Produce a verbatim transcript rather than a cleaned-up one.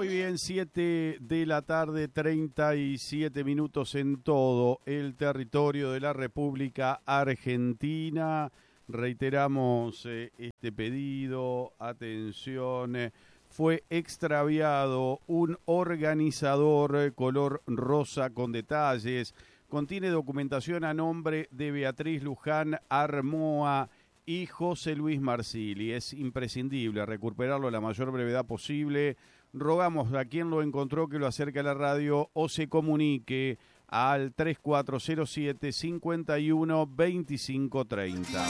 Muy bien, siete de la tarde, treinta y siete minutos en todo el territorio de la República Argentina. Reiteramos eh, este pedido, atención, eh, fue extraviado un organizador eh, color rosa con detalles. Contiene documentación a nombre de Beatriz Luján Armoa y José Luis Marsili. Es imprescindible recuperarlo a la mayor brevedad posible. Rogamos a quien lo encontró que lo acerque a la radio o se comunique al tres cuatro cero siete, cincuenta y uno, veinticinco treinta.